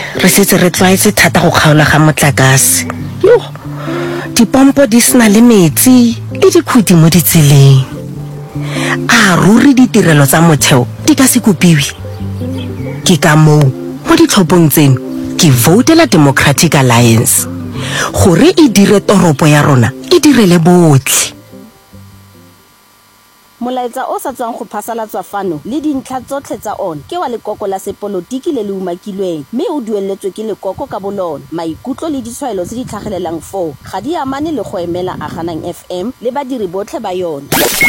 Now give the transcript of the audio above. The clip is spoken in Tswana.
re setse re tlwaetse thata go kgaola ga motlakase. Yo, dipompo di sena le metsi le dikhuti mo ditseleng. A ruri ditirelo tsa motheo di ka se kopiwe. Ke ka moo mo ditlhophong tseno ke voutela Democratic Alliance gore e dire toropo ya rona e direle botlhe. Molaetsa o sa tswang go phasalatswa fano le dintlha tsotlhe tsa ona ke wa lekoko la sepolotiki le le umakilweng mme o dueletswe ke lekoko ka bolona. Maikutlo le ditshwaelo tse di tlhagelelang foo ga di amane le go emela Aganang FM le badiri botlhe ba yona.